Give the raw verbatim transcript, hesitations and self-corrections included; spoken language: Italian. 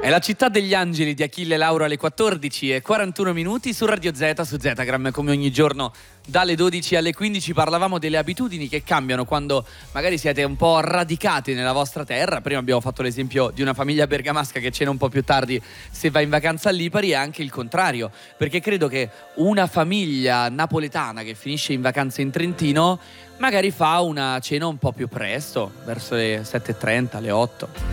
È la città degli angeli di Achille Lauro alle quattordici e quarantuno minuti su Radio Z, su Zetagram, come ogni giorno dalle dodici alle quindici. Parlavamo delle abitudini che cambiano quando magari siete un po' radicati nella vostra terra. Prima abbiamo fatto l'esempio di una famiglia bergamasca che cena un po' più tardi se va in vacanza a Lipari, e anche il contrario, perché credo che una famiglia napoletana che finisce in vacanza in Trentino magari fa una cena un po' più presto, verso le sette e trenta, le otto.